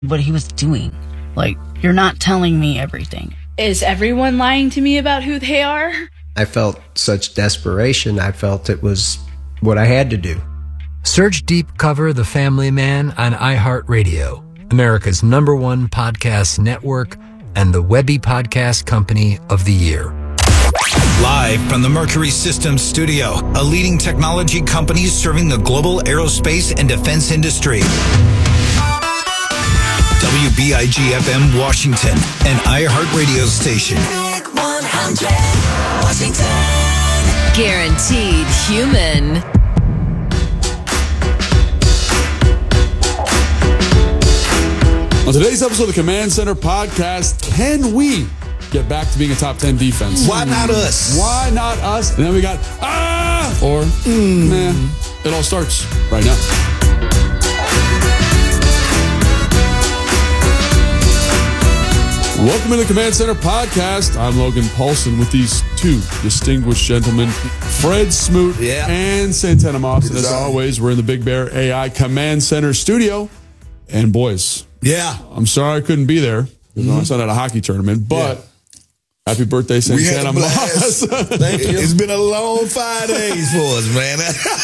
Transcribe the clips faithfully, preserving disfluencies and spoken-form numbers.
what he was doing. Like, you're not telling me everything. Is everyone lying to me about who they are? I felt such desperation. I felt it was what I had to do. Search Deep Cover The Family Man on iHeartRadio, America's number one podcast network and the Webby Podcast Company of the Year. Live from the Mercury Systems studio, a leading technology company serving the global aerospace and defense industry. W B I G F M Washington, an iHeartRadio station. Big one hundred, Washington. Guaranteed human. On today's episode of the Command Center podcast, can we get back to being a top ten defense? Why not us? Why not us? And then we got, ah, or, mm, nah. It all starts right now. Welcome to the Command Center podcast. I'm Logan Paulson with these two distinguished gentlemen, Fred Smoot yeah. and Santana Moss. And as always, we're in the Big Bear A I Command Center studio. And boys, yeah, I'm sorry I couldn't be there because mm-hmm. my son had a hockey tournament, but yeah. Happy birthday, Santana Moss. Thank you. It's been a long five days for us, man.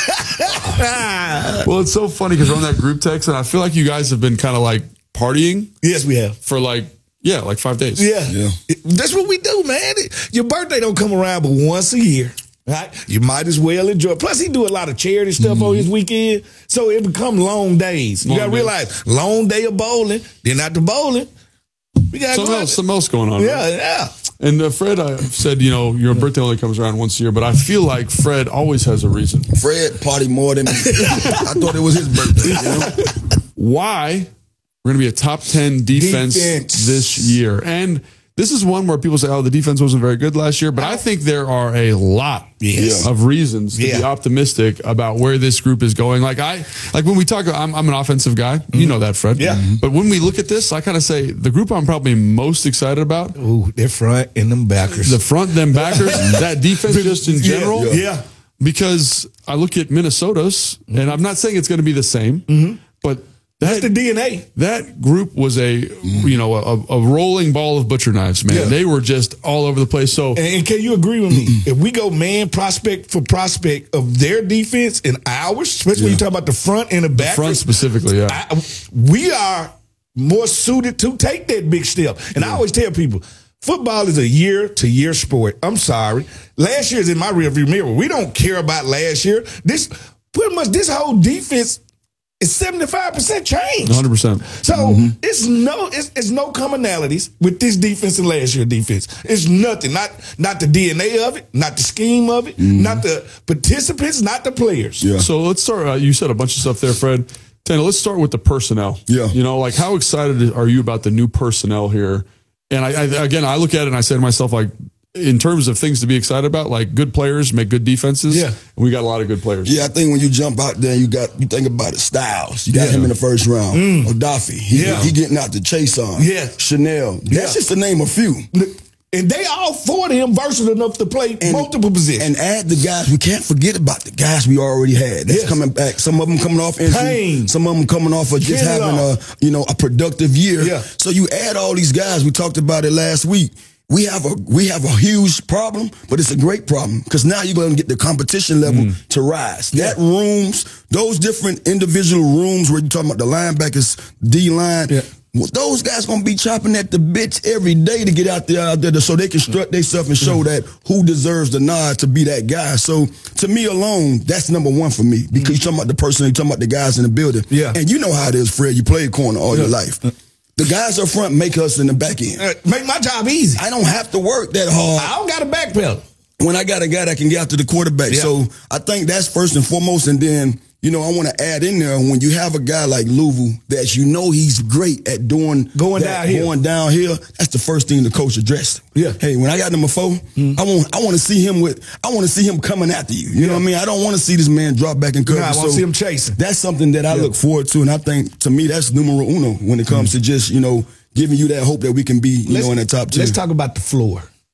Well, it's so funny because we're on that group text, and I feel like you guys have been kind of like partying. Yes, we have. For like, yeah, like five days. Yeah. yeah. That's what we do, man. Your birthday don't come around but once a year. Right? You might as well enjoy it. Plus, he do a lot of charity stuff mm-hmm. on his weekend, so it become long days. You long got to realize, long day of bowling, then after bowling, we got something else, something else going on. Yeah, right? yeah. And uh, Fred, I said, you know, your birthday only comes around once a year, but I feel like Fred always has a reason. Fred party more than me. I thought it was his birthday. You know? Why we're going to be a top ten defense, defense this year. And this is one where people say, oh, the defense wasn't very good last year. But I think there are a lot yes. of reasons to yeah. be optimistic about where this group is going. Like I, like when we talk, I'm, I'm an offensive guy. Mm-hmm. You know that, Fred. Yeah. Mm-hmm. But when we look at this, I kind of say the group I'm probably most excited about. Ooh, their front and them backers. The front, them backers. That defense just in general. Yeah. yeah. Because I look at Minnesota's, mm-hmm. and I'm not saying it's going to be the same, mm-hmm. but That, That's the D N A. That group was a, mm. you know, a, a rolling ball of butcher knives, man. Yeah. They were just all over the place. So, and, and can you agree with me? If we go man prospect for prospect of their defense and ours, especially yeah. when you talk about the front and the back, the front specifically, yeah, I, we are more suited to take that big step. And yeah. I always tell people, football is a year-to-year sport. I'm sorry, last year's in my rearview mirror. We don't care about last year. This pretty much this whole defense. It's seventy-five percent change. one hundred percent. So mm-hmm. it's no it's, it's no commonalities with this defense and last year's defense. It's nothing. Not not the D N A of it, not the scheme of it, mm-hmm. not the participants, not the players. Yeah. So let's start. Uh, you said a bunch of stuff there, Fred. Tana, let's start with the personnel. Yeah. You know, like how excited are you about the new personnel here? And I, I again, I look at it and I say to myself, like, in terms of things to be excited about, like good players make good defenses. Yeah. And we got a lot of good players. Yeah, I think when you jump out there, you got you think about it. Styles. You got yeah. him in the first round. Mm. Odafe. He, yeah. he getting out to chase on. Yeah. Chanel. That's yeah. just to name a few. And they all four of them versatile enough to play and, multiple positions. And add the guys. We can't forget about the guys we already had. That's yes. coming back. Some of them coming off injury. Pain. Some of them coming off of just Get having a you know a productive year. Yeah. So you add all these guys. We talked about it last week. We have a we have a huge problem, but it's a great problem because now you're going to get the competition level mm. to rise. Yeah. That rooms, those different individual rooms where you're talking about the linebackers, D-line, yeah. well, those guys going to be chopping at the bits every day to get out there, out there so they can strut themselves and show that who deserves the nod to be that guy. So to me alone, that's number one for me because mm. you're talking about the person, you're talking about the guys in the building. Yeah. And you know how it is, Fred. You played corner all yeah. your life. The guys up front make us in the back end. Uh, make my job easy. I don't have to work that hard. I don't got a backpedal. When I got a guy that can get out to the quarterback. Yeah. So I think that's first and foremost. And then, you know, I want to add in there when you have a guy like Louisville that you know he's great at doing going that, downhill. Going downhill, that's the first thing the coach addressed. Yeah. Hey, when I got number four, mm. I want I want to see him with I want to see him coming after you. You yeah. know what I mean? I don't want to see this man drop back and cover. Nah, I want to so see him chasing. That's something that I yeah. look forward to, and I think to me that's numero uno when it comes mm. to just, you know, giving you that hope that we can be, you let's, know, in the top ten. Let's talk about the floor.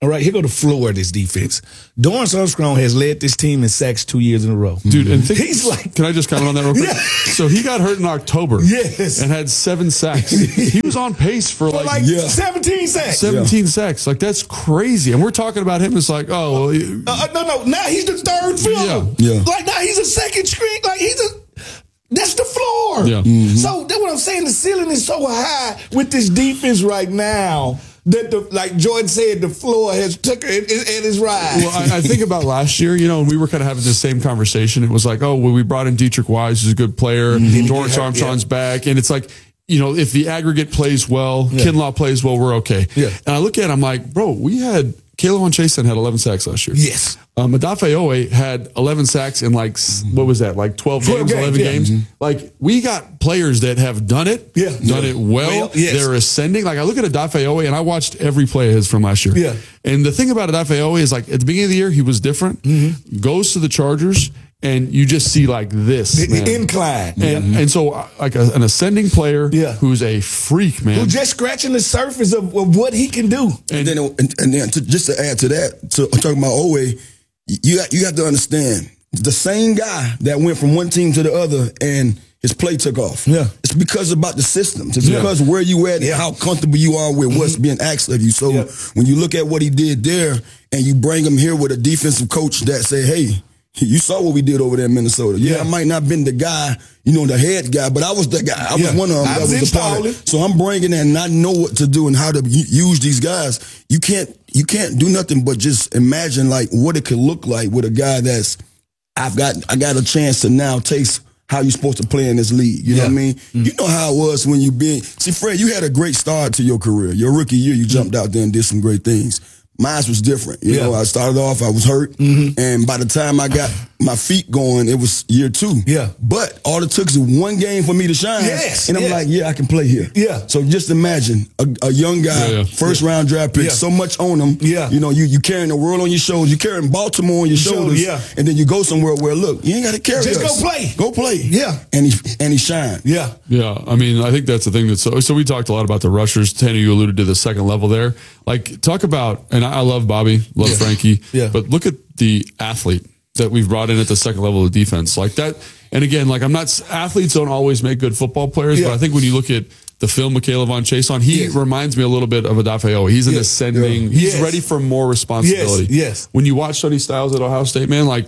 All right, here go the floor of this defense. Dorrance Armstrong has led this team in sacks two years in a row. Dude, and think, he's like, can I just comment on that real quick? Yeah. So he got hurt in October. Yes. And had seven sacks. He was on pace for, for like, like yeah. seventeen sacks. seventeen yeah. sacks. Like, that's crazy. And we're talking about him. It's like, oh. Well, uh, no, no. Now he's the third fielder. Yeah. Yeah. Like, now he's a second string. Like, he's a. That's the floor. Yeah. Mm-hmm. So that's what I'm saying. The ceiling is so high with this defense right now that, the, like Jordan said, the floor has took it and is right. Well, I, I think about last year, you know, and we were kind of having the same conversation. It was like, oh, well, we brought in Dietrich Wise, who's a good player. Mm-hmm. Dorrance Armstrong's yeah. back. And it's like, you know, if the aggregate plays well, yeah. Kinlaw plays well, we're okay. Yeah. And I look at it, I'm like, bro, we had K'Lavon Chaisson had eleven sacks last year. Yes. Um, Odafe Owe had eleven sacks in like, what was that, like twelve, twelve games, games, eleven yeah. games? Mm-hmm. Like, we got players that have done it, yeah. done yeah. it well. well yes. They're ascending. Like, I look at Odafe Owe, and I watched every play of his from last year. Yeah. And the thing about Odafe Owe is, like, at the beginning of the year, he was different, mm-hmm. goes to the Chargers, and you just see like this, the, man. The incline. And, yeah. and so, uh, like a, an ascending player yeah. who's a freak, man. Who's just scratching the surface of, of what he can do. And, and then, and, and then to, just to add to that, to I'm talking about Owe, you you have to understand the same guy that went from one team to the other and his play took off. Yeah, it's because about the systems. It's yeah. because where you at yeah. and how comfortable you are with what's being asked of you. So yeah. when you look at what he did there, and you bring him here with a defensive coach that say, "Hey, you saw what we did over there in Minnesota. Yeah, yeah. I might not have been the guy, you know, the head guy, but I was the guy. I yeah. was one of them. I that was, was a part of it. So I'm bringing that, and I know what to do and how to use these guys. You can't, you can't do nothing but just imagine like what it could look like with a guy that's, I've got, I got a chance to now taste how you're supposed to play in this league. You yeah. know what I mean? Mm-hmm. You know how it was when you been, see, Fred, you had a great start to your career. Your rookie year, you jumped mm-hmm. out there and did some great things. Mine was different. You yeah. know, I started off, I was hurt. Mm-hmm. And by the time I got my feet going, it was year two. Yeah. But all it took is one game for me to shine. Yes. And I'm yeah. like, yeah, I can play here. Yeah. So just imagine a, a young guy, yeah, yeah. first yeah. round draft pick, yeah. so much on him. Yeah. You know, you you carrying the world on your shoulders. You carrying Baltimore on your shoulders. Yeah. And then you go somewhere where, look, you ain't got to carry Just us. go play. Go play. Yeah. And he and he shined. Yeah. Yeah. I mean, I think that's the thing that's so, so we talked a lot about the rushers. Tanner, you alluded to the second level there. Like, talk about, and I, I love Bobby, love yeah. Frankie, yeah. but look at the athlete that we've brought in at the second level of defense. Like that, and again, like I'm not, athletes don't always make good football players, yeah. but I think when you look at the film of K'Lavon Chaisson, he yes. reminds me a little bit of Odafe Owe. He's an yes. ascending, yeah. he's yes. ready for more responsibility. Yes. yes. When you watch Sonny Styles at Ohio State, man, like,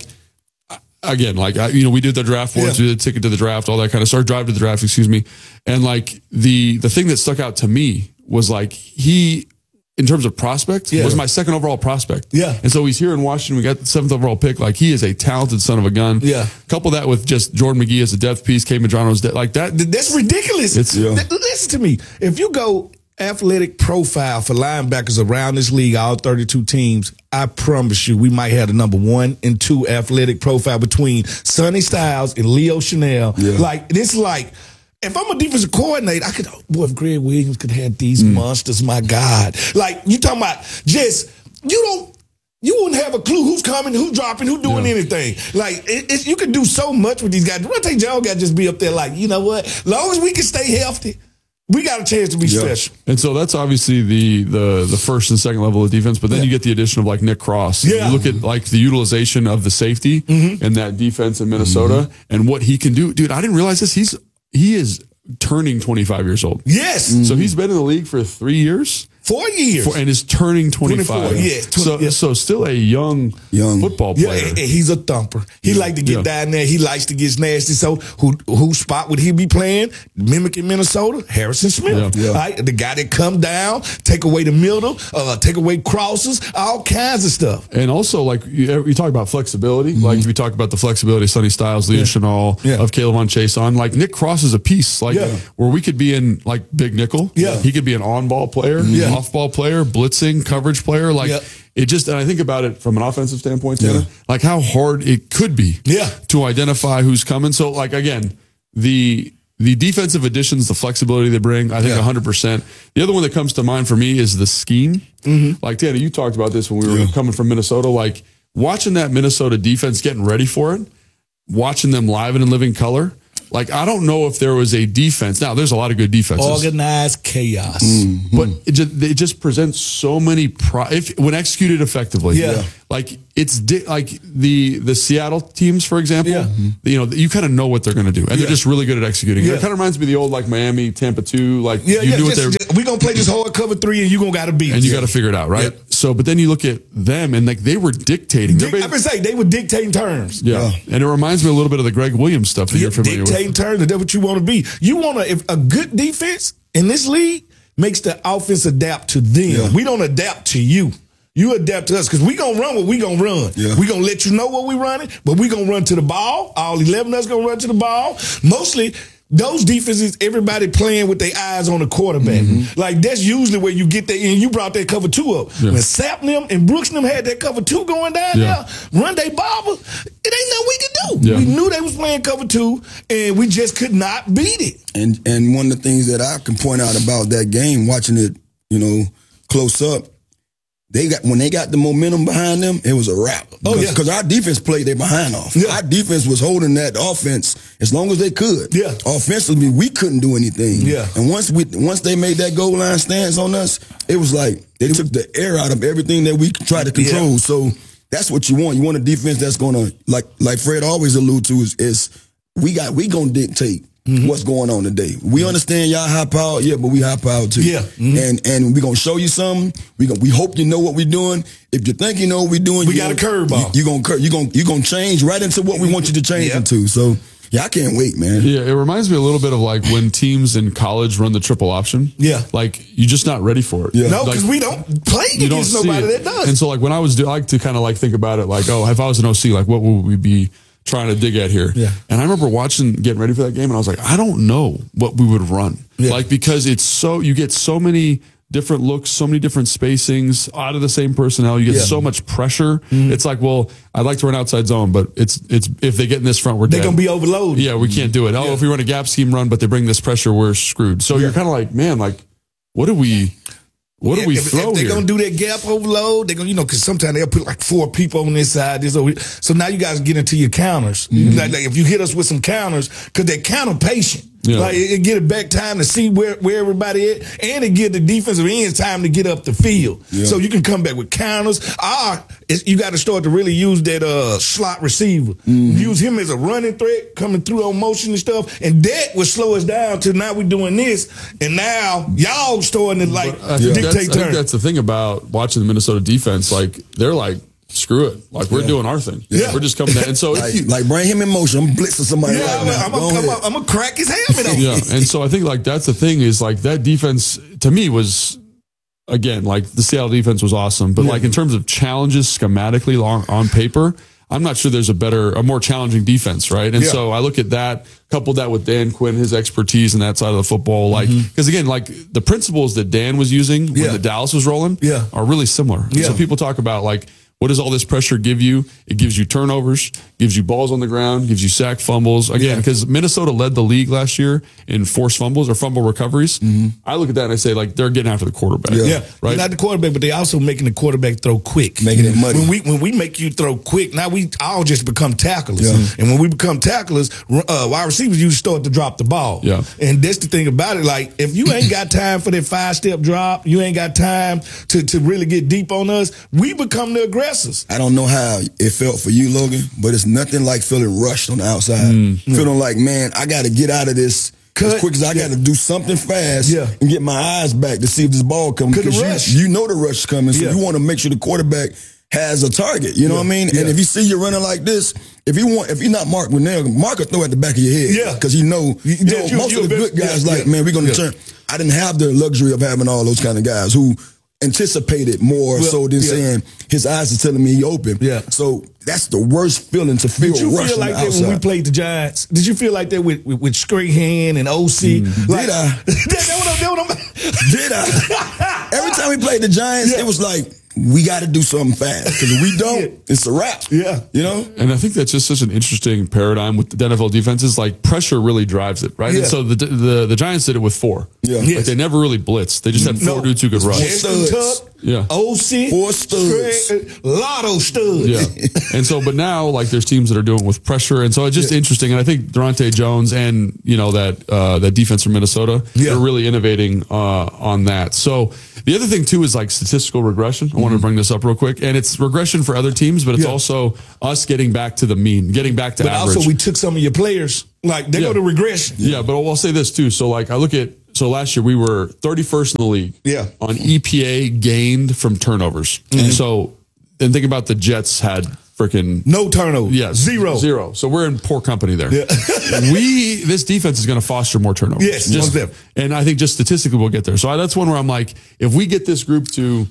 again, like, I, you know, we did the draft for us, yeah. we did the ticket to the draft, all that kind of stuff, drive to the draft, excuse me. And like the, the thing that stuck out to me was like, he, in terms of prospect, yeah. was my second overall prospect. Yeah. And so he's here in Washington. We got the seventh overall pick. Like, he is a talented son of a gun. Yeah. Couple that with just Jordan McGee as a depth piece, Kate Madrano's de- like that. That's ridiculous. It's, yeah. Listen to me. If you go athletic profile for linebackers around this league, all thirty-two teams, I promise you we might have the number one and two athletic profile between Sonny Styles and Leo Chanel. Yeah. Like, this like, if I'm a defensive coordinator, I could, boy, if Greg Williams could have these mm. monsters, my God. Like, you talking about just, you don't, you wouldn't have a clue who's coming, who's dropping, who's doing yeah. anything. Like, it, it's, you can do so much with these guys. Devontae Jones got to just be up there like, you know what? As long as we can stay healthy, we got a chance to be yeah. special. And so that's obviously the the the first and second level of defense, but then yeah. you get the addition of like Nick Cross. Yeah. You look at like the utilization of the safety mm-hmm. and that defense in Minnesota mm-hmm. and what he can do. Dude, I didn't realize this. He's he is turning twenty-five years old. Yes. Mm-hmm. So he's been in the league for three years. Four years. For, and is turning twenty-five. twenty-four, yes. twenty, so, yes. so still a young, young. football player. Yeah, and, and he's a thumper. He yeah. like to get yeah. down there. He likes to get nasty. So who whose spot would he be playing? Mimicking Minnesota? Harrison Smith. Yeah. Yeah. Right? The guy that come down, take away the middle, uh, take away crosses, all kinds of stuff. And also, like, you, you talk about flexibility. Mm-hmm. Like, we talk about the flexibility of Sonny Styles, Leo yeah. Chanel, yeah. of K'Lavon Chaisson. Like, Nick Cross is a piece. Like, yeah. where we could be in, like, big nickel. Yeah. He could be an on-ball player, yeah. off-ball player, blitzing, coverage player. Like, yep. it just, and I think about it from an offensive standpoint, Tanner, yeah. like how hard it could be yeah. to identify who's coming. So, like, again, the the defensive additions, the flexibility they bring, I think yeah. one hundred percent. The other one that comes to mind for me is the scheme. Mm-hmm. Like, Tanner, you talked about this when we were yeah. coming from Minnesota. Like, watching that Minnesota defense getting ready for it, watching them live and in living color, Like, I don't know if there was a defense. Now, there's a lot of good defenses. Organized chaos. Mm-hmm. But it just, it just presents so many, pro- if, when executed effectively. Yeah. Like, it's di- like the the Seattle teams, for example, Yeah. you know, you kind of know what they're going to do. And Yeah. they're just really good at executing. Yeah. It kind of reminds me of the old, like, Miami, Tampa two. Like, Yeah, you yeah. knew what Just, they were. just, we going to play this hard cover three and you going to got to beat And you yeah. got to figure it out, right? Yeah. So, but then you look at them and, like, they were dictating. Dic- I've been saying they were dictating terms. Yeah. And it reminds me a little bit of the Greg Williams stuff that Yeah, you're familiar dictating with. terms, that's what you want to be. You want to, if a good defense in this league makes the offense adapt to them. Yeah. We don't adapt to you. You adapt to us because we going to run what we going to run. Yeah. We going to let you know what we running, but we going to run to the ball. All eleven of us going to run to the ball. Mostly, those defenses, everybody playing with their eyes on the quarterback. Mm-hmm. Like, that's usually where you get that, and you brought that cover two up. Yeah. When Sapp and them and Brooks and them had that cover two going down Yeah. there, run they bobber, it ain't nothing we could do. Yeah. We knew they was playing cover two, and we just could not beat it. And and one of the things that I can point out about that game, watching it, you know, close up, they got when they got the momentum behind them, it was a wrap. Oh, Cause, yeah. Because our defense played their behind off. Yeah. Our defense was holding that offense as long as they could. Yeah. Offensively, we couldn't do anything. Yeah. And once we once they made that goal line stance on us, it was like they took the air out of everything that we tried to control. Yeah. So that's what you want. You want a defense that's gonna, like like Fred always allude to, is, is we got we gonna dictate mm-hmm. what's going on today. We understand y'all high power, yeah, but we high power too. Yeah. Mm-hmm. And and we gonna show you something. We gonna we hope you know what we're doing. If you think you know what we're doing, We you got a gonna- curveball. You, you gonna cur- you gonna you gonna change right into what we want you to change Yeah. into. So yeah, I can't wait, man. Yeah, it reminds me a little bit of like when teams in college run the triple option. Yeah. Like, you're just not ready for it. Yeah. No, Like, because we don't play you don't against see nobody it. that does. And so, like, when I was, do, I like to kind of like think about it like, oh, if I was an O C, like, what would we be trying to dig at here? Yeah. And I remember watching, getting ready for that game, and I was like, I don't know what we would run. Yeah. Like, because it's so, you get so many different looks, so many different spacings out of the same personnel. You get Yeah. so much pressure. Mm-hmm. It's like, well, I'd like to run outside zone, but it's, it's, if they get in this front, we're They're dead. going to be overloaded. Yeah, we can't do it. Oh, Yeah. if we run a gap scheme run, but they bring this pressure, we're screwed. So you're kind of like, man, like, what do we, what do we if, throw if they're here? gonna do that gap overload, they're gonna, you know, because sometimes they'll put like four people on this side. This over. So now you guys get into your counters. Mm-hmm. Like, like if you hit us with some counters, because they're counter patient. Yeah. Like it, it get it back time to see where, where everybody is, and it give the defensive ends time to get up the field. Yeah. So you can come back with counters. Or it's, you got to start to really use that uh, slot receiver. Mm-hmm. Use him as a running threat, coming through on motion and stuff. And that would slow us down to now we're doing this, and now y'all starting to like I think, that's, I dictate think terms. that's the thing about watching the Minnesota defense. Like, they're like, screw it. Like, we're doing our thing. Yeah. We're just coming down. And so, if Like, you, like bring him in motion. I'm blitzing somebody Yeah, right I'm, now. I'm, Go I'm, ahead. I'm, I'm gonna crack his helmet off. yeah. And so I think like that's the thing is like that defense to me was, again, like the Seattle defense was awesome. But like in terms of challenges schematically on, on paper, I'm not sure there's a better, a more challenging defense, right? And Yeah. so I look at that, coupled that with Dan Quinn, his expertise in that side of the football, like, because again, like the principles that Dan was using when Yeah. the Dallas was rolling Yeah. are really similar. And Yeah. So people talk about like, what does all this pressure give you? It gives you turnovers, gives you balls on the ground, gives you sack fumbles. Again, Yeah. because Minnesota led the league last year in forced fumbles or fumble recoveries. I look at that and I say, like, they're getting after the quarterback. Yeah. Yeah, Right? Not the quarterback, but they also making the quarterback throw quick, Making it muddy. When we when we make you throw quick, now we all just become tacklers, Yeah. and when we become tacklers, uh, wide receivers usually start to drop the ball. Yeah. And that's the thing about it. Like, if you ain't got time for that five step drop, you ain't got time to to really get deep on us. We become the aggressors. I don't know how it felt for you, Logan, but it's nothing like feeling rushed on the outside. Feeling like, man, I got to get out of this Cut. as quick as I got to do something fast Yeah. and get my eyes back to see if this ball comes. Could the Because rush. you, you know the rush is coming, so Yeah. you want to make sure the quarterback has a target. You know Yeah. what I mean? Yeah. And if you see you running like this, if you want, if you're not Mark Winnell, Mark will throw at the back of your head. Yeah. Because you know, you Yeah, know you- most you of the a good bit- guys yeah, like, yeah. man, we're going to Yeah. turn. I didn't have the luxury of having all those kind of guys who anticipated more Well, so than yeah. saying his eyes are telling me he open. Yeah. So that's the worst feeling to feel Did you rushed feel on like the that when we outside. played the Giants? Did you feel like that with with, with Strahan and O C? Mm-hmm. Like, Did I? that, that what I'm, that what I'm, Did I? Every time we played the Giants, Yeah. it was like we got to do something fast because if we don't, Yeah. it's a wrap. Yeah. You know? And I think that's just such an interesting paradigm with the N F L defenses. Like pressure really drives it, right? Yeah. And so the, the the Giants did it with four. Yeah. Like Yes. they never really blitzed. They just had four No. dudes who could rush. Jason Studs. Tuck, Yeah. O C, Four studs. Trey, Lotto studs. Yeah. And so, but now like there's teams that are doing it with pressure. And so it's just Yeah. interesting. And I think Durante Jones and, you know, that, uh, that defense from Minnesota, Yeah. they're really innovating, uh, on that. So the other thing too is like statistical regression. I want to bring this up real quick, and it's regression for other teams, but it's Yeah. also us getting back to the mean, getting back to But average. also, we took some of your players. Like, they Yeah. go to regression. Yeah, but I'll say this too. So like I look at, so last year we were thirty-first in the league. Yeah. On E P A gained from turnovers. And so, and think about the Jets had freaking No turnover. yeah, Zero. Zero. So we're in poor company there. Yeah. we, this defense is going to foster more turnovers. Yes, Just- most definitely. and I think just statistically we'll get there. So I, that's one where I'm like, if we get this group to,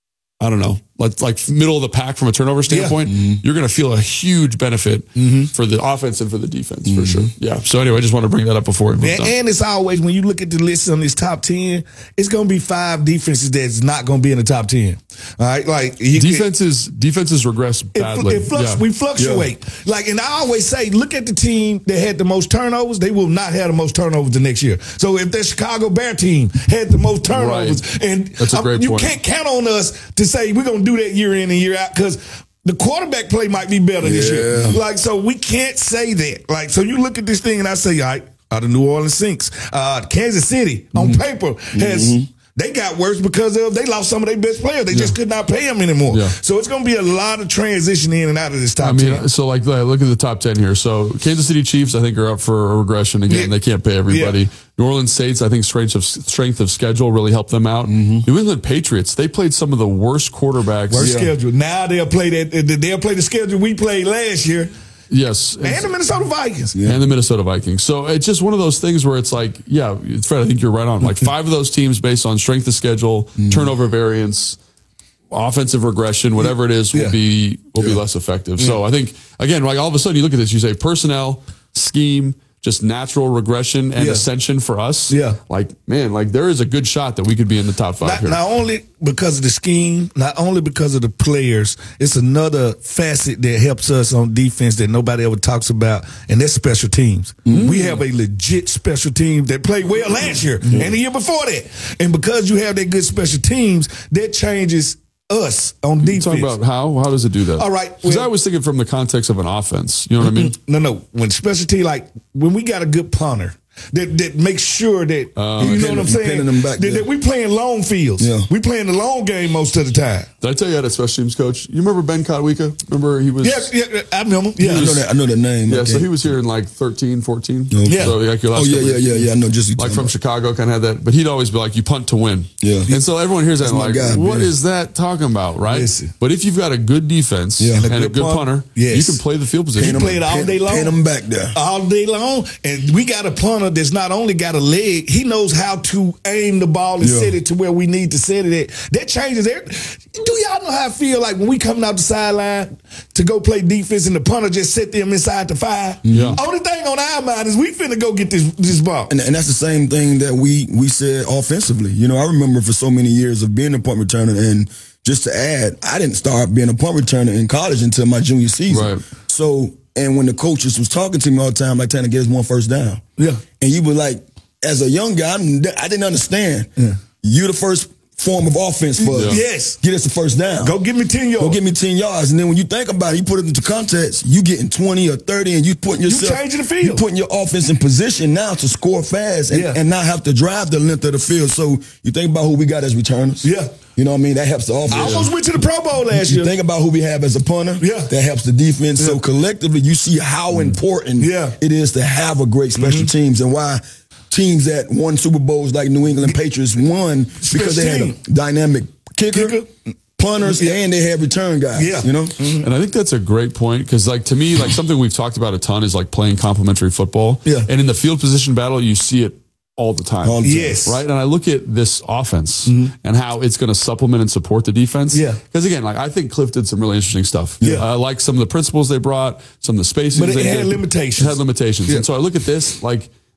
I don't know, like, like middle of the pack from a turnover standpoint, you're going to feel a huge benefit for the offense and for the defense for sure. Yeah. So anyway, I just want to bring that up before we move And, on. and it's always, when you look at the list on this top ten, it's going to be five defenses that's not going to be in the top ten. All right? Like, you, Defenses, defenses regress It, badly. it flux, Yeah. We fluctuate. Like, and I always say, look at the team that had the most turnovers. They will not have the most turnovers the next year. So if the Chicago Bear team had the most turnovers, Right. and That's a great you point. can't count on us to say we're going to do that year in and year out because the quarterback play might be better this year. Yeah. Like, so we can't say that. Like, so you look at this thing and I say, all right, out of New Orleans Saints, uh, Kansas City on Mm-hmm. paper has. They got worse because of they lost some of their best players. They just could not pay them anymore. Yeah. So it's going to be a lot of transition in and out of this top I mean, ten. so like, like, look at the top ten here. So Kansas City Chiefs, I think, are up for a regression again. Yeah. They can't pay everybody. Yeah. New Orleans Saints, I think, strength of strength of schedule really helped them out. New England Patriots, they played some of the worst quarterbacks. Worst schedule. Now they'll play that. They'll play the schedule we played last year, Yes, and the Minnesota Vikings. and the Minnesota Vikings. So it's just one of those things where it's like, yeah, Fred, I think you're right on. Like five of those teams based on strength of schedule, turnover variance, offensive regression, whatever it is, will Yeah. be will be less effective. So I think again, like all of a sudden you look at this, you say personnel, scheme, just natural regression and Yeah. ascension for us. Yeah. Like, man, like there is a good shot that we could be in the top five Not, here. not only because of the scheme, not only because of the players, it's another facet that helps us on defense that nobody ever talks about, and that's special teams. We have a legit special team that played well last year and the year before that. And because you have that good special teams, that changes us on defense. Talk about how how does it do that? All right, because well- I was thinking from the context of an offense. You know what I mean? No, no. When specialty, like when we got a good punter that that makes sure that Uh, you know Pinning- what I'm saying. pinning them back that, there. that we playing long fields. Yeah. We playing the long game most of the time. Did I tell you I had a special teams coach? You remember Ben Kotwika? Remember he was Yes, yeah, yeah, I remember. Yeah, I know that. I know the name. Yeah, Okay. so he was here in like thirteen, fourteen. Yeah. So like your Oh last yeah, couple- yeah, yeah, yeah. I know. Just Like from Chicago, kind of had that, but he'd always be like, "You punt to win." Yeah. and so everyone hears that That's and my like, guy, "What Ben. is that talking about?" Right? Listen. But if you've got a good defense Yeah. and, And a a good, good punt- punter, yes. you can play the field position. He played all day long. Pin them back there. all day long. And we got a punter that's not only got a leg, he knows how to aim the ball and Yeah. set it to where we need to set it at. That changes everything. Do y'all know how I feel like when we coming out the sideline to go play defense and the punter just sit them inside the five? Yeah. Only thing on our mind is we finna go get this this ball. And, and that's the same thing that we we said offensively. You know, I remember for so many years of being a punt returner, and just to add, I didn't start being a punt returner in college until my junior season. Right. So, and when the coaches was talking to me all the time, like trying to get us one first down. Yeah. And you were like, as a young guy, I'm- I didn't understand. You the first form of offense for us. Yeah. Yes. Get us the first down. Go give me ten yards. Go get me ten yards. And then when you think about it, you put it into context, you getting twenty or thirty and you putting yourself. changing the field. You putting your offense in position now to score fast and, Yeah. and not have to drive the length of the field. So you think about who we got as returners. Yeah. You know what I mean? That helps the offense. I almost went to the Pro Bowl last You year. think about who we have as a punter. Yeah. That helps the defense. So Yeah. collectively, you see how important Yeah. it is to have a great special teams and why teams that won Super Bowls like New England Patriots won because they had a team. dynamic kicker, Kicker. punters, and they had return guys. Yeah. You know? And I think that's a great point because, like, to me, like something we've talked about a ton is like playing complementary football. Yeah. And in the field position battle, you see it all the time. All the time. Yes. Right. And I look at this offense and how it's going to supplement and support the defense. Yeah. Because again, like I think Cliff did some really interesting stuff. Yeah. I like some of the principles they brought, some of the spacing. But it they had did. limitations. It had limitations. Yeah. And so I look at this, like,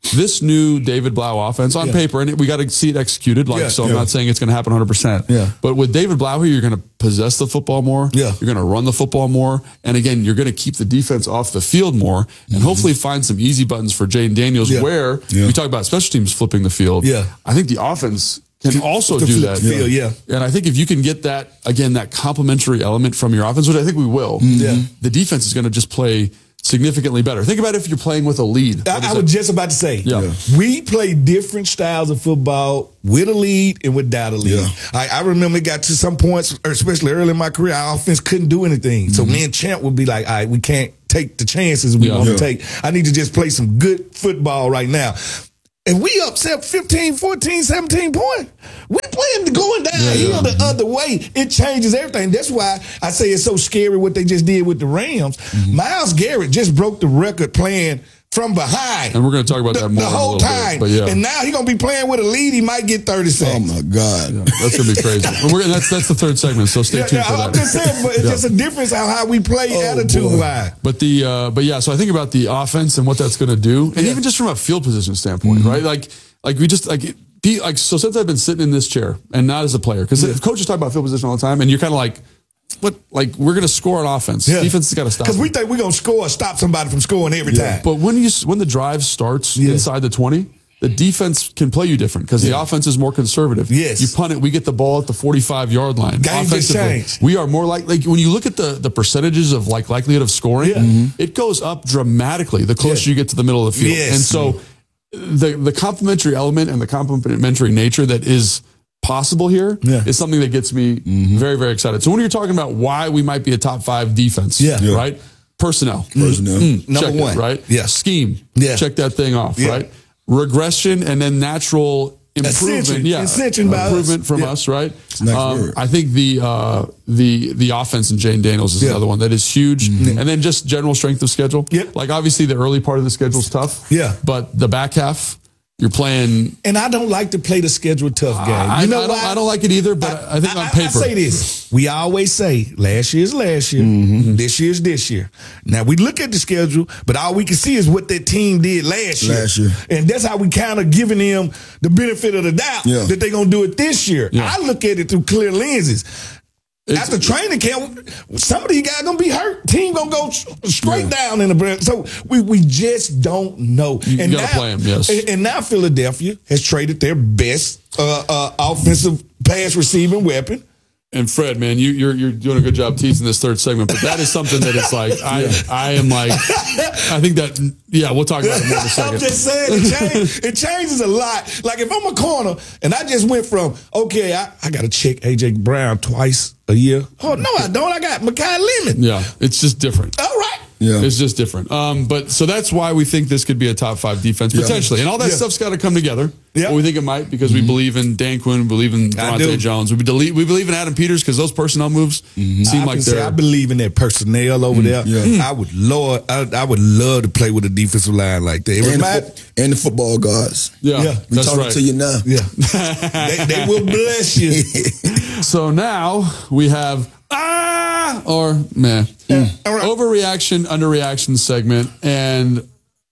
this new David Blau offense on Yeah. paper, and we got to see it executed. Like, Yeah, so I'm yeah. not saying it's going to happen one hundred percent. Yeah. But with David Blau here, you're going to possess the football more. Yeah. You're going to run the football more. And again, you're going to keep the defense off the field more and mm-hmm. hopefully find some easy buttons for Jaden Daniels Yeah. where Yeah. we talk about special teams flipping the field. Yeah. I think the offense can also to do flip that. the field, yeah. And I think if you can get that, again, that complementary element from your offense, which I think we will, Yeah. the defense is going to just play significantly better. Think about if you're playing with a lead. I, I was just about to say, Yeah. Yeah. we play different styles of football with a lead and without a lead. Yeah. I, I remember it got to some points, especially early in my career, our offense couldn't do anything. Mm-hmm. So me and Champ would be like, all right, we can't take the chances we Yeah. want to Yeah. take. I need to just play some good football right now. And we upset fifteen, fourteen, seventeen points. We playing going downhill yeah. the other way. It changes everything. That's why I say it's so scary what they just did with the Rams. Mm-hmm. Myles Garrett just broke the record playing from behind. And we're going to talk about the, that more the in a whole little time. bit, but yeah. And now he's going to be playing with a lead. He might get thirty Oh seconds. my God. Yeah, that's going to be crazy. And we're, that's that's the third segment, so stay Yeah, tuned yeah, for that. I'm just saying, but it's Yeah. just a difference on how we play Oh, attitude boy. wise. But the uh, but yeah, so I think about the offense and what that's going to do, and Yeah. even just from a field position standpoint, Mm-hmm. right? Like like we just like be like so since I've been sitting in this chair and not as a player, because Yeah. coaches talk about field position all the time, and you're kind of like, what? Like we're going to score on offense. Yeah. Defense has got to stop. Because we them. think we're going to score or stop somebody from scoring every time. But when you when the drive starts Yeah. inside the twenty, the defense can play you different because the offense is more conservative. Yes. You punt it, we get the ball at the forty-five yard line. Game gets Offensively, changed. we are more like like when you look at the the percentages of like likelihood of scoring, Yeah. Mhm. it goes up dramatically the closer Yeah. you get to the middle of the field. Yes. And so the the complementary element and the complementary nature that is possible here is Yeah. something that gets me very, very excited. So when you're talking about why we might be a top five defense, Yeah. Yeah. right? Personnel. Personnel. Mm, Number check it, one. right? Yeah. Scheme. Yeah. Check that thing off, Yeah. right? Regression and then natural improvement. Ascension. Yeah. Ascension by us. improvement from Yeah. us, right? next Um, word. I think the uh, the the offense in Jane Daniels is Yeah. another one that is huge. And then just general strength of schedule. Yep. Like obviously the early part of the schedule is tough. Yeah. But the back half, you're playing. And I don't like to play the schedule tough game. I, You know I, don't, why? I don't like it either, but I, think on paper. I say this. We always say last year's last year, this year's this year. Now we look at the schedule, but all we can see is what that team did last year. Last year. And that's how we kind of giving them the benefit of the doubt Yeah. that they're going to do it this year. Yeah. I look at it through clear lenses. It's- After training camp, some of these guys gonna be hurt. Team gonna go s- straight down in the brand. So we we just don't know. You and gotta now, play 'em, yes. And, and now Philadelphia has traded their best uh, uh, offensive pass receiving weapon. And Fred, man, you, you're you're doing a good job teasing this third segment, but that is something that it's like I I am like I think that yeah we'll talk about it more in a second. I'm just saying it, change, it changes a lot. Like if I'm a corner and I just went from okay, I, I got to check A J Brown twice a year. Oh no, I don't. I got Mekhi Lemon. Yeah, it's just different. All right. Yeah. It's just different. Um, but so that's why we think this could be a top five defense Yeah. potentially, and all that Yeah. stuff's got to come together. Yeah. But we think it might because we believe in Dan Quinn, we believe in I Devontae do. Jones, we believe we believe in Adam Peters because those personnel moves seem I like can say they're. I believe in that personnel over there. yeah. I would love, I, I would love to play with a defensive line like that. It And the, remind- fo- and the football guards. yeah, Yeah. We that's talking right. to you now. yeah, they, they will bless you. So now we have ah or meh All right. overreaction, underreaction segment, and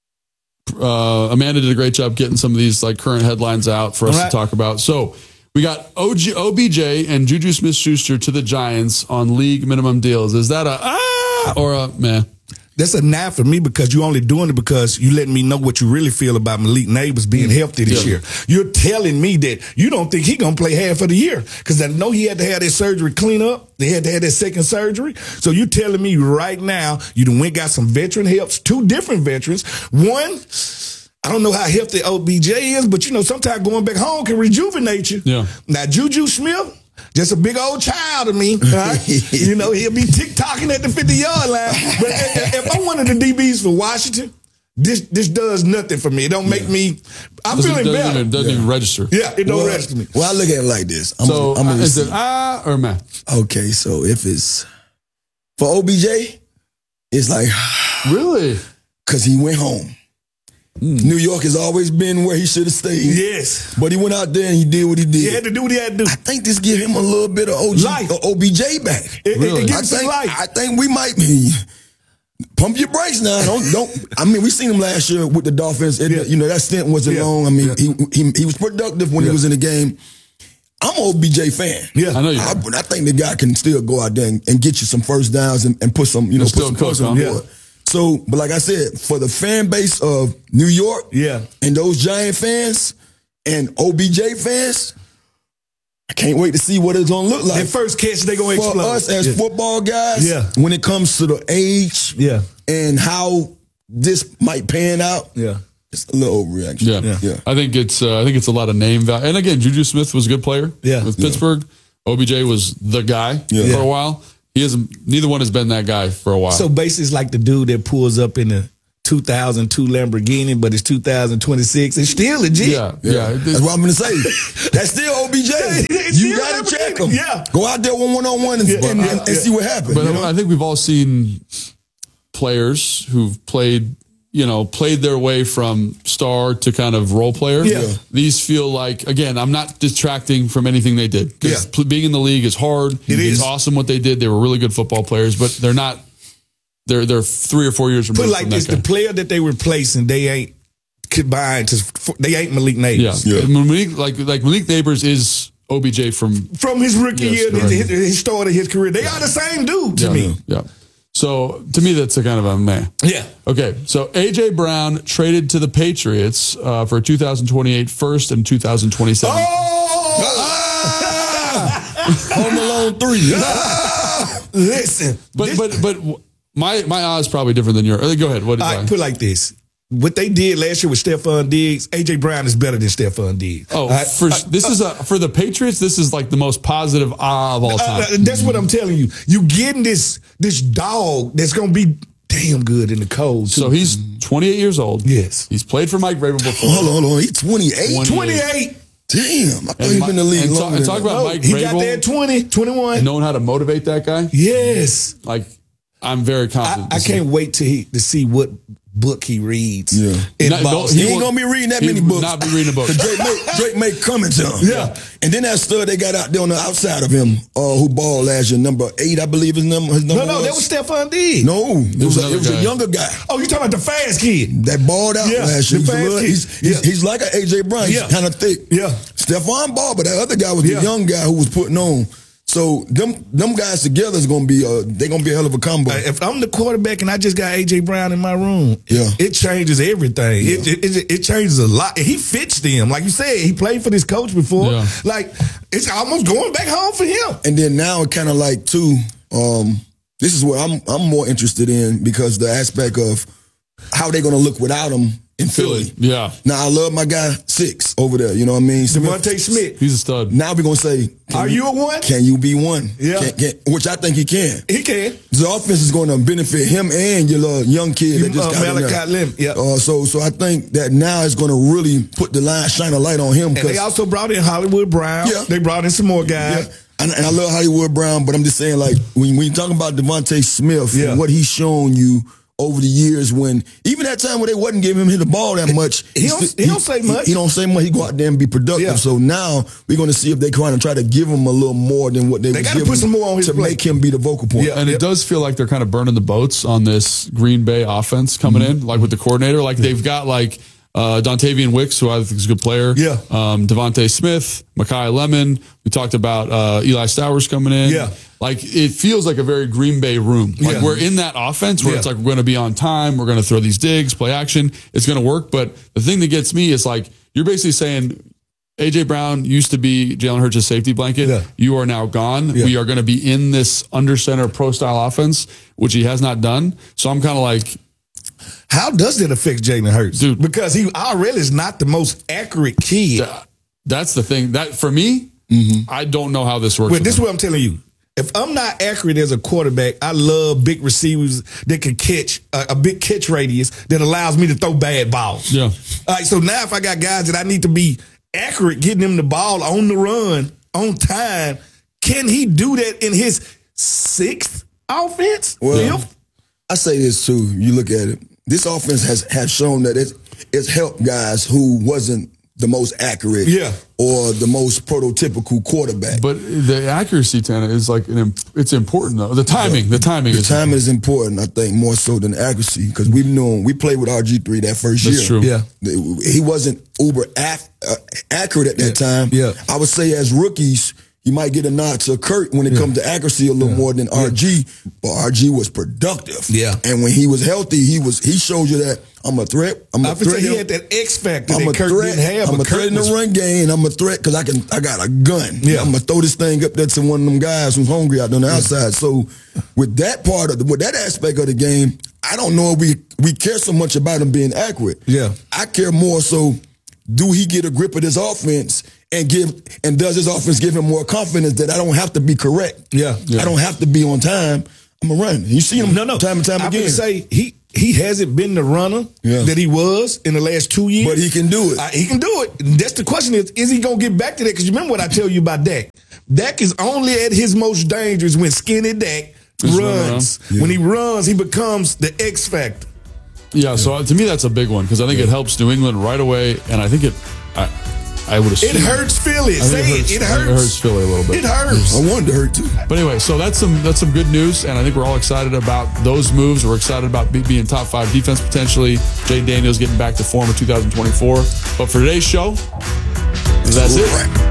uh, Amanda did a great job getting some of these like current headlines out for us All right. to talk about. So we got O G, O B J and Juju Smith-Schuster to the Giants on league minimum deals. Is that a ah or a meh? That's a nah for me because you only doing it because you letting me know what you really feel about Malik Neighbors being healthy this Yeah. year. You're telling me that you don't think he gonna play half of the year because I know he had to have that surgery clean up. They had to have that second surgery. So you telling me right now you done went got some veteran helps, two different veterans. One, I don't know how healthy O B J is, but you know sometimes going back home can rejuvenate you. Yeah. Now Juju Smith. Just a big old child to me. Right? You know, he'll be tick-tocking at the fifty-yard line. But if if I'm one of the D Bs for Washington, this this does nothing for me. It don't make me. I'm Doesn't, feeling doesn't, better. even, doesn't even register. Yeah, it don't Well, register me. well, I look at it like this. I'm So a, I'm a uh, is it receiver. ah or meh? Okay, so if it's for O B J, it's like Really? because he went home. New York has always been where he should have stayed. Yes. But he went out there and he did what he did. He had to do what he had to do. I think this give him a little bit of O G, Life. or O B J back. It, it- Really? it I gives him think life. I think we might be pump your brakes now. Don't don't. I mean, we seen him last year with the Dolphins. It, Yeah. You know that stint wasn't Yeah. long. I mean, Yeah. he, he he was productive when Yeah. he was in the game. I'm an O B J fan. Yeah. I know you I, are. I think the guy can still go out there and, and get you some first downs and, and put some, you know, He'll put some still points cook, on the huh? board. So, but like I said, for the fan base of New York, Yeah. and those Giant fans and O B J fans, I can't wait to see what it's gonna look like. Their first catch, they gonna For explode. us as Yeah. football guys, Yeah. when it comes to the age, Yeah. and how this might pan out, Yeah. it's a little overreaction. Yeah. Yeah. yeah. I think it's uh, I think it's a lot of name value. And again, Juju Smith was a good player. Yeah. With Yeah. Pittsburgh, O B J was the guy Yeah. for a while. He hasn't. Neither one has been that guy for a while. So basically, it's like the dude that pulls up in the two thousand two Lamborghini, but it's two thousand twenty-six. It's still legit. yeah, yeah. It- That's what I'm gonna say. That's still O B J. It's You still gotta Lamborghini. check him. Yeah. Go out there one one on one and, Yeah. and, and, and Yeah. see what happens. But you know? I think we've all seen players who've played, you know, played their way from star to kind of role player. Yeah. These feel like, again, I'm not detracting from anything they did. 'Cause Yeah. pl- being in the league is hard. It it's is. awesome what they did. They were really good football players, but they're not, they're, they're three or four years Put removed it like from this: that guy. the player that they were replacing, they ain't combined to. They ain't Malik Yeah. Nabers. Yeah. And Malik, like, like Malik Nabers is O B J from From his rookie Yes, year, correct. his, his, his start of his career, they are the same dude to yeah, me. Yeah. So to me, that's a kind of a meh. Yeah. Okay, so A J Brown traded to the Patriots uh, for two thousand twenty-eight first and two thousand twenty-seven. Oh, Home Alone three. listen, But this- but but my my odds probably different than yours. Go ahead. What did all I? right, put it like this: what they did last year with Stephon Diggs, A J Brown is better than Stephon Diggs. Oh, All right? for this is a for the Patriots. This is like the most positive ah of all time. Uh, uh, that's what I'm telling you. You getting this this dog that's gonna be damn good in the cold. Too. So he's twenty-eight years old. Yes. He's played for Mike Vrabel before. Hold on, hold on. He's twenty-eight. twenty-eight. Damn, I thought And he's Mi- been in the league and, talk, longer and than talk that. about Oh, Mike he got there Vrabel at twenty, twenty-one. and knowing how to motivate that guy. Yes. Like I'm very I, confident. I this can't is- wait to he, to see what book he reads. Yeah. In Not- no, Boston. He ain't won't- gonna be reading that he many would books. not be reading a book. 'Cause Drake may, Drake may come into him. Yeah. And then that stud they got out there on the outside of him, uh, who balled last year, number eight, I believe his number. His number No, no, that was Stephon Diggs. No, it was, a, another it was a guy. younger guy Oh, you talking about the fast kid? that balled out Yeah, last year. the He's, a fast little- kid. he's, he's, Yeah. he's like an A J Brown. He's Yeah. kind of thick. Yeah. Stephon ball, but that other guy was Yeah. the young guy who was putting on. So them them guys together is gonna be uh, they gonna be a hell of a combo. Uh, If I'm the quarterback and I just got A J Brown in my room, Yeah. it changes everything. It, it, it, it changes a lot. And he fits them. Like you said, he played for this coach before. Yeah. Like, it's almost going back home for him. And then now it kind of like too. Um, this is what I'm I'm more interested in because the aspect of how they're gonna look without him in Philly. Philly. Yeah. Now I love my guy Six over there. You know what I mean? Devontae Smith. He's a stud. Now we're gonna say, can Are you a one? Can you be one? Yeah. Can, can, which I think he can. He can. The offense is going to benefit him and your little young kid that just Uh, got in there. Malachi Lim, yeah. Uh, so so I think that now it's going to really put the line, shine a light on him. And they also brought in Hollywood Brown. Yeah. They brought in some more guys. Yeah. And, and I love Hollywood Brown, but I'm just saying, like, when, when you talk about Devontae Smith Yeah. and what he's shown you over the years, when even that time where they wasn't giving him the ball that much, He don't- sti- he don't say much. He, he don't say much. He go out there and be productive. Yeah. So now we're going to see if they kind of try to give him a little more than what they, They was gotta giving put some more on his to plate. make him be the vocal point. Yeah. And it does feel like they're kind of burning the boats on this Green Bay offense coming Mm-hmm. in, like with the coordinator. Like they've got like uh, Dontavian Wicks, who I think is a good player. Yeah. Um, Devontae Smith, Mekhi Lemon. We talked about uh, Eli Stowers coming in. Yeah. Like it feels like a very Green Bay room. Like Yeah. we're in that offense where Yeah. it's like we're going to be on time. We're going to throw these digs, play action. It's going to work. But the thing that gets me is like you're basically saying A J Brown used to be Jalen Hurts' safety blanket. Yeah. You are now gone. Yeah. We are going to be in this under center pro style offense, which he has not done. So I'm kind of like, How does that affect Jalen Hurts? Dude. Because he already is not the most accurate kid. that's the thing that for me, I don't know how this works. Well, with this is him. what I'm telling you. If I'm not accurate as a quarterback, I love big receivers that can catch a, a big catch radius that allows me to throw bad balls. Yeah. All right. So now if I got guys that I need to be accurate, getting them the ball on the run, on time, can he do that in his sixth offense? Well, Fifth? I say this too. You look at it. This offense has, has shown that it's, it's helped guys who wasn't the most accurate Yeah. or the most prototypical quarterback. But the accuracy, Tana, is like an, imp- it's important though. The timing, the timing The is timing is important, I think, more so than accuracy, because we've known we played with R G three that first That's year. true. Yeah. He wasn't uber af- uh, accurate at that time. Yeah. I would say as rookies, you might get a nod to Kurt when it comes to accuracy a little more than R G, but R G was productive. Yeah. And when he was healthy, he was he showed you that I'm a threat. I'm I a would say threat. he had that X factor I'm that a Kurt threat. didn't have. I'm but a threat Kurt in the was- run game. I'm a threat because I can. I got a gun. Yeah. I'm gonna throw this thing up there to one of them guys who's hungry out on the outside. So, with that part of the, with that aspect of the game, I don't know if we we care so much about him being accurate. Yeah. I care more so. Do he get a grip of this offense and give and does his offense give him more confidence that I don't have to be correct? Yeah. I don't have to be on time. I'm a run. You see him No, no. time and time I'm again. gonna say he he hasn't been the runner Yeah. that he was in the last two years. But he can do it. Uh, he can do it. That's the question: is is he gonna get back to that? Because you remember what I tell you about Dak. Dak is only at his most dangerous when skinny Dak Just run runs. Yeah. When he runs, he becomes the X factor. Yeah, so uh, to me that's a big one because I think it helps New England right away, and I think it. I, I would assume It hurts Philly. I think Say it hurts, it. It I think hurts. It hurts Philly a little bit. It hurts. I wanted to hurt too. But anyway, so that's some that's some good news, and I think we're all excited about those moves. We're excited about be, being top five defense potentially. Jay Daniels getting back to form in two thousand twenty-four. But for today's show, that's it.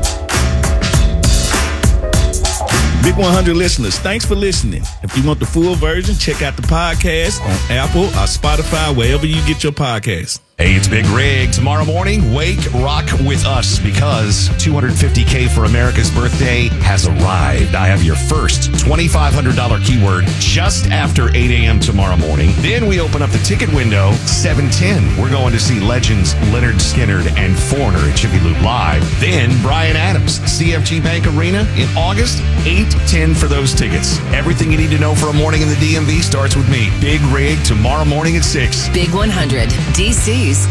Big one hundred listeners, thanks for listening. If you want the full version, check out the podcast on Apple or Spotify, wherever you get your podcasts. Hey, it's Big Rig. Tomorrow morning, wake rock with us because two hundred fifty K for America's birthday has arrived. I have your first twenty-five hundred dollars keyword just after eight a.m. tomorrow morning. Then we open up the ticket window, seven ten. We're going to see legends Leonard Skinner and Foreigner at Chippy Loop Live. Then Bryan Adams, C F G Bank Arena in August, eight ten for those tickets. Everything you need to know for a morning in the D M V starts with me. Big Rig tomorrow morning at six. Big one hundred, D C